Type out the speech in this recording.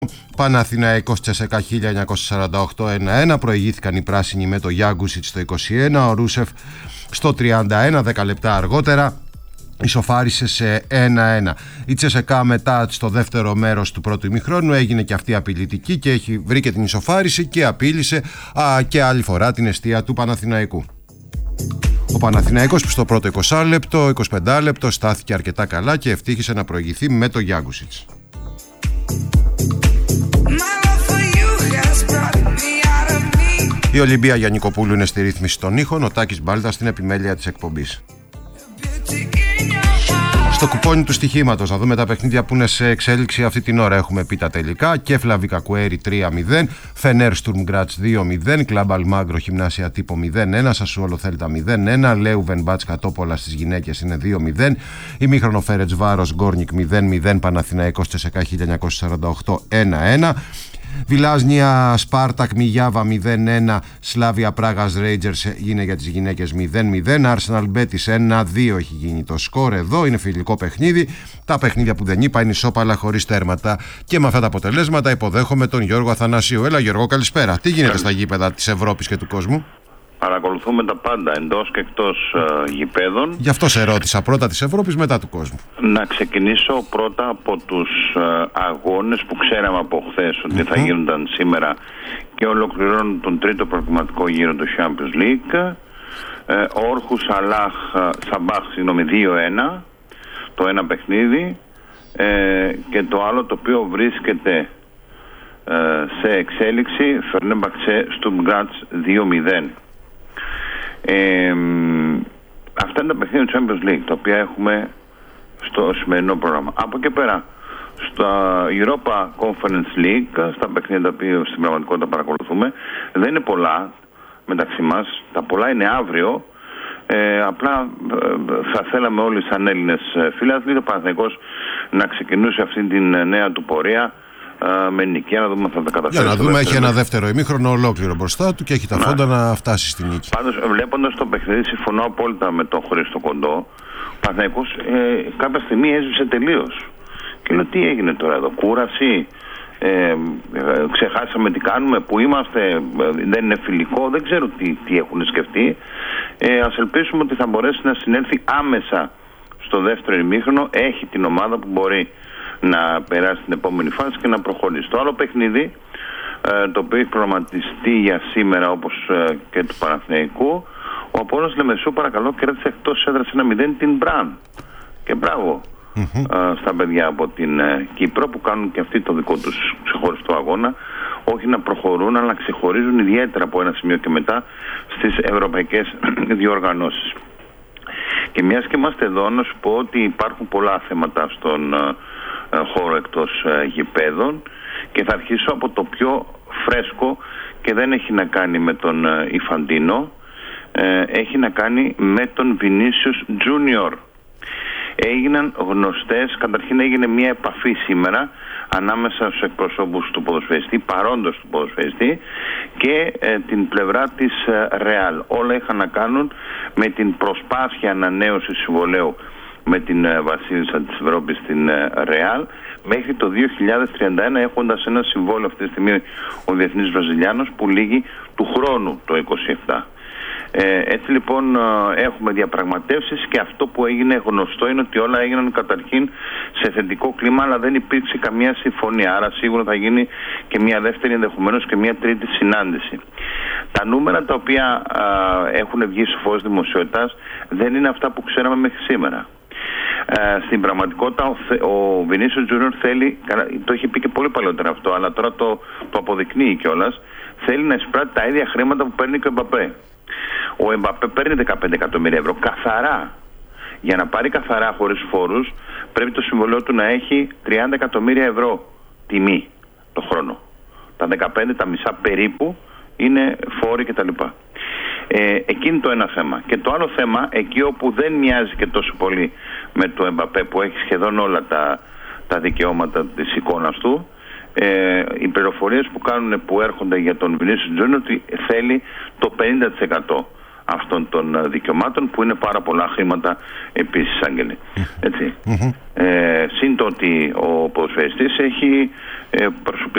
Παναθηναϊκός Τσεσεκά 1948 1-1. Προηγήθηκαν οι πράσινοι με το Γιάγκουσιτς στο 21. Ο Ρούσεφ στο 31, 10 λεπτά αργότερα ισοφάρισε σε 1-1. Η Τσεσεκά μετά στο δεύτερο μέρος του πρώτου ημιχρόνου έγινε και αυτή απειλητική και βρήκε την ισοφάριση και απείλησε και άλλη φορά την εστία του Παναθηναϊκού. Ο Παναθηναϊκός που στο πρώτο 20 λεπτό, 25 λεπτό στάθηκε αρκετά καλά και ευτύχησε να προηγηθεί με το Γιάγκουσιτς. Η Ολυμπία Γιαννικοπούλου είναι στη ρύθμιση των ήχων, ο Τάκης Μπάλτας στην επιμέλεια της εκπομπής. Στο κουπόνι του στοιχήματος, να δούμε τα παιχνίδια που είναι σε εξέλιξη αυτή την ώρα. Έχουμε πει τα τελικά: Κέφλαβι Κακουέρι 3-0, Φενέρ Στουρμ Γκράτς 2-0, Κλαμπ Αλμάγκρο Γυμνάσια Τύπο 0-1, Σασουόλο Θέλτα 0-1, Λέουβεν Μπάτς Κατόπολα στις γυναίκες είναι 2-0, ημίχρονο Φέρετς Βάρος Γκόρνικ 0-0, Παναθηναϊκός Τσεσεκά 1948 1-1. Βιλάζνια Σπάρτακ Μιγιάβα 0-1, Σλάβια Πράγας Ρέιτζερς είναι για τις γυναίκες 0-0, Άρσεναλ Μπέτις 1-2 έχει γίνει το σκορ εδώ, είναι φιλικό παιχνίδι. Τα παιχνίδια που δεν είπα είναι ισόπαλα χωρίς τέρματα. Και με αυτά τα αποτελέσματα υποδέχομαι τον Γιώργο Αθανασίου. Έλα Γιώργο, καλησπέρα. Τι γίνεται στα γήπεδα της Ευρώπης και του κόσμου? Παρακολουθούμε τα πάντα εντός και εκτός γηπέδων. Γι' αυτό σε ρώτησα, πρώτα της Ευρώπης, μετά του κόσμου. Να ξεκινήσω πρώτα από τους αγώνες που ξέραμε από χθες ότι θα γίνονταν σήμερα και ολοκληρώνουν τον τρίτο προκριματικό γύρο του Champions League. Όρχους Αλάχ Σαμπάχ 2-1, το ένα παιχνίδι, και το άλλο το οποίο βρίσκεται σε εξέλιξη, Φερνέμπαξε Στουρμ Γκράτς 2-0. Αυτά είναι τα παιχνίδια του Champions League τα οποία έχουμε στο σημερινό πρόγραμμα. Από εκεί πέρα στα Europa Conference League, στα παιχνίδια τα οποία στην πραγματικότητα παρακολουθούμε, δεν είναι πολλά μεταξύ μας. Τα πολλά είναι αύριο. Απλά θα θέλαμε όλοι σαν Έλληνες φίλαθλοι ο Παναθηναϊκός να ξεκινούσε αυτή την νέα του πορεία με νίκη. Να δούμε αν θα τα καταφέρει. Για να δούμε, έχει ένα δεύτερο ημίχρονο ολόκληρο μπροστά του και έχει τα φόντα να φτάσει στη νίκη. Πάντως, βλέποντας το παιχνίδι, συμφωνώ απόλυτα με τον Χρήστο Κοντό. Ο Παναθηναϊκός κάποια στιγμή έσβησε τελείως. Και λέω, τι έγινε τώρα εδώ, κούραση, ξεχάσαμε τι κάνουμε, που είμαστε, δεν είναι φιλικό, δεν ξέρω τι έχουν σκεφτεί. Ας ελπίσουμε ότι θα μπορέσει να συνέλθει άμεσα στο δεύτερο ημίχρονο. Έχει την ομάδα που μπορεί να περάσει την επόμενη φάση και να προχωρήσει. Το άλλο παιχνίδι, το οποίο έχει προγραμματιστεί για σήμερα, όπως και του Παναθηναϊκού, ο Απόλλωνας Λεμεσού, παρακαλώ, κράτησε εκτός έδρας 1-0 την Μπραν. Και μπράβο στα παιδιά από την Κύπρο που κάνουν και αυτοί το δικό τους ξεχωριστό αγώνα, όχι να προχωρούν αλλά να ξεχωρίζουν ιδιαίτερα από ένα σημείο και μετά στις ευρωπαϊκές διοργανώσεις. Και μιας και είμαστε εδώ, να σου πω ότι υπάρχουν πολλά θέματα στον χώρο εκτός γηπέδων και θα αρχίσω από το πιο φρέσκο και δεν έχει να κάνει με τον Ιφαντίνο, έχει να κάνει με τον Βινίσιους Τζούνιορ. Έγιναν γνωστές, καταρχήν έγινε μια επαφή σήμερα ανάμεσα στους εκπροσώπους του ποδοσφαιριστή, παρόντος του ποδοσφαιριστή, και την πλευρά της Ρεάλ. Όλα είχαν να κάνουν με την προσπάθεια ανανέωσης συμβολαίου με την βασίλισσα της Ευρώπης, την Ρεάλ, μέχρι το 2031, έχοντας ένα συμβόλαιο αυτή τη στιγμή ο Διεθνής Βραζιλιάνος που λύγει του χρόνου το 27. Έτσι λοιπόν έχουμε διαπραγματεύσεις και αυτό που έγινε γνωστό είναι ότι όλα έγιναν καταρχήν σε θετικό κλίμα, αλλά δεν υπήρξε καμία συμφωνία, άρα σίγουρα θα γίνει και μια δεύτερη, ενδεχομένως και μια τρίτη συνάντηση. Τα νούμερα τα οποία έχουν βγει στο φως δημοσιότητας δεν είναι αυτά που ξέραμε μέχρι σήμερα. Στην πραγματικότητα ο Βινίσιους Τζούνιορ θέλει, το είχε πει και πολύ παλαιότερα αυτό, αλλά τώρα το αποδεικνύει κιόλας, θέλει να εισπράττει τα ίδια χρήματα που παίρνει και ο Εμπαπέ. Ο Εμπαπέ παίρνει 15 εκατομμύρια ευρώ καθαρά. Για να πάρει καθαρά χωρίς φόρους πρέπει το συμβολέο του να έχει 30 εκατομμύρια ευρώ τιμή το χρόνο. Τα 15, τα μισά περίπου είναι φόροι κτλ. Εκείνη το ένα θέμα. Και το άλλο θέμα, εκεί όπου δεν μοιάζει και τόσο πολύ με το Εμπαπέ που έχει σχεδόν όλα τα δικαιώματα της εικόνας του, οι πληροφορίες που έρχονται για τον Βινίσιους Τζούνιορ ότι θέλει το 50% αυτών των δικαιωμάτων, που είναι πάρα πολλά χρήματα επίσης, Άγγελε. Έτσι. Συν το ότι ο ποδοσφαιριστής έχει προσωπικό